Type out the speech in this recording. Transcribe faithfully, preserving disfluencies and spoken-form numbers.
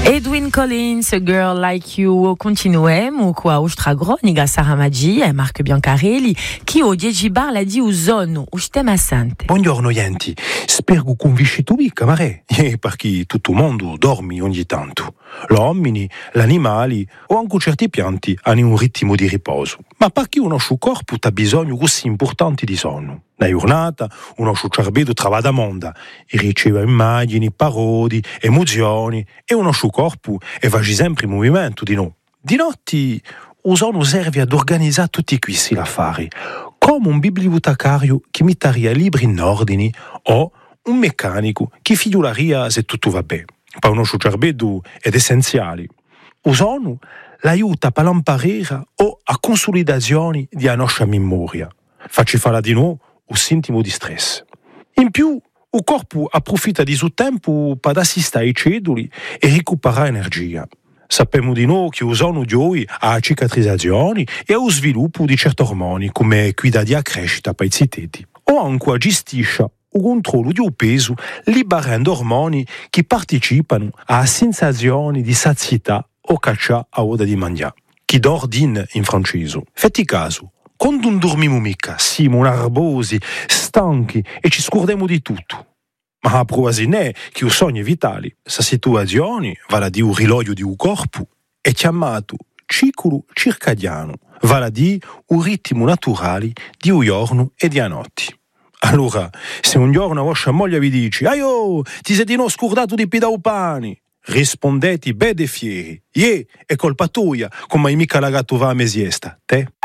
Edwin Collins, A Girl Like You, continuiamo qua ustra gronica Sara Maggi e Marco Biancarelli, che oggi ci parla di usono, ustem assente. Buongiorno Yenti, spero che convinci tu mica, mare, perché tutto il mondo dormi ogni tanto. L'uomini, gli animali o anche certi pianti hanno un ritmo di riposo. Ma perché uno suo corpo ha bisogno così importante di sonno? La giornata, uno suo cervello trova da monda e riceve immagini, parodi, emozioni e uno suo corpo e va sempre in movimento di no. Di notte, il sonno serve ad organizzare tutti questi affari, come un bibliotecario che metteria libri in ordine o un meccanico che figliolaria se tutto va bene. Per uno suo cervello è essenziale. Il sonno l'aiuta a imparare o a consolidazione della nostra memoria. Facci fare di nuovo un sintomo di stress. In più, il corpo approfitta di suo tempo per assistere ai ceduli e recuperare energia. Sappiamo di noi che il sonno di oggi ha cicatrizzazioni e allo sviluppo di certi ormoni come guida di crescita per i citeti. O anche gestisce il controllo di un peso liberando ormoni che partecipano a sensazioni di sazietà o caccia a ora di mangiare. Chi d'ordine in francese. Fatti caso, quando non dormiamo mica, siamo nervosi, stanchi e ci scordiamo di tutto. Ma la prova è che il sogno è vitale. Questa situazione, vale a dire il riloglio di un corpo, è chiamato ciclo circadiano, vale a dire il ritmo naturale di un giorno e di una notte. Allora, se un giorno vostra moglie vi dice «Aio, ti sei di nuovo scordato di pidare pani», rispondete bene fieri «Ie, è colpa tua, come hai mica lagato va a mesiesta, te?»